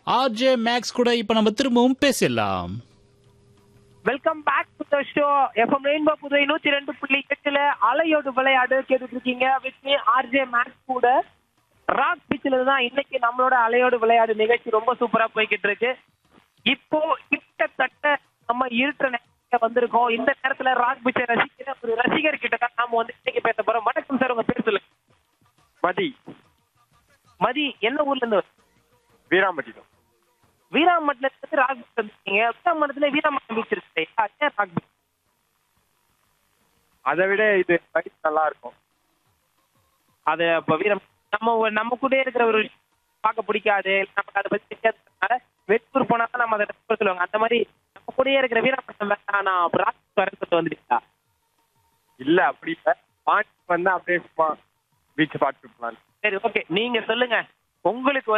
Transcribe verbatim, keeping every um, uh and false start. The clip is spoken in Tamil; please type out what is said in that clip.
ஆர்ஜே மேக்ஸ் கூட இப்ப நம்ம திரும்பவும் பேசலாம். Welcome back to the show. FM rainbow Puduvai நூத்தி ரெண்டு புள்ளி எட்டுல அலையோடு விளையாடு கேட்டுட்டு இருக்கீங்க. வித் ஆர்ஜே மேக்ஸ் கூட ராக் பீச்ல தான் இன்னைக்கு நம்மளோட அலையோடு விளையாடு நிகழ்ச்சி ரொம்ப சூப்பரா போய்கிட்டு இருக்கு. இப்போ கிட்டத்தட்ட நம்ம இருட்டுற நேரத்துல வந்திருக்கோம். இந்த நேரத்துல ராக் பீச்சை ரசிக்கிற ஒரு ரசிகர் கிட்ட தான் நாம வந்து இன்னைக்கு பேச போறோம். வணக்கம் சார், உங்க பேர் சொல்லுங்க. மதி. மதி, என்ன ஊர்ல இருந்து? வீராம்பட்டினம். வீராம்பட்டினத்துல ராக் பீச் வந்துருக்கீங்க. வீராம்பட்டினத்துல வீராம்பட்டினம் பீச் இருக்கு. ஏன் ராக் பீச்? அதை விட இது பைக் நல்லா இருக்கும். அது இப்ப வீரம் நம்ம ஒரு- நம்ம கூட இருக்கிற ஒரு விஷயம் பார்க்க பிடிக்காது, நமக்கு அதை பத்தி தெரியாததுனால வெளியூர் போனா தான் நம்ம அதை ரெஃபர் சொல்லுவாங்க. அந்த மாதிரி நம்ம கூடயே இருக்கிற வீராம்பட்டினம் வேண்டாம், நான் ராக் வரேன்னு சொல்லிட்டு வந்துட்டீங்களா? இல்ல அப்படி இல்ல, பாண்டி வந்து அப்படியே சும்மா பீச் பார்த்துட்டு போலாம். சரி, ஓகே, நீங்க சொல்லுங்க உங்களுக்கு